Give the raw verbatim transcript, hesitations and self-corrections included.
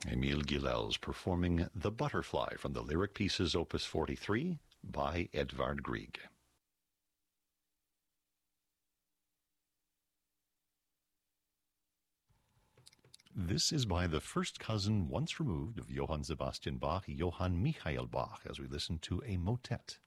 Emil Gilels performing The Butterfly from the lyric pieces Opus forty-three by Edvard Grieg. This is by the first cousin once removed of Johann Sebastian Bach, Johann Michael Bach, as we listen to a motet.